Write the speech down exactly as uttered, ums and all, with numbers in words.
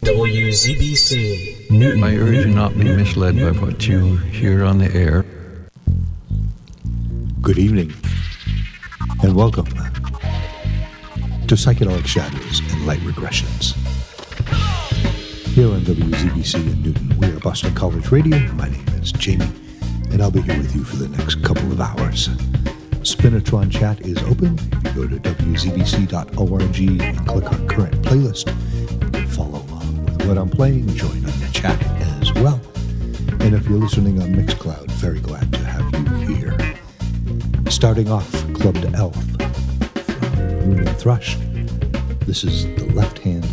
W Z B C Newton. I urge you not be misled by what you hear on the air. Good evening, and welcome to Psychedelic Shadows and Light Regressions. Here on W Z B C in Newton, we are Boston College Radio. My name is Jamie, and I'll be here with you for the next couple of hours. Spinatron chat is open. If you go to w z b c dot org and click on current playlist, you can follow along with what I'm playing, join on the chat as well. And if you're listening on Mixcloud, very glad to have you here. Starting off, Clubbed Elf from Moon and Thrush. This is the left hand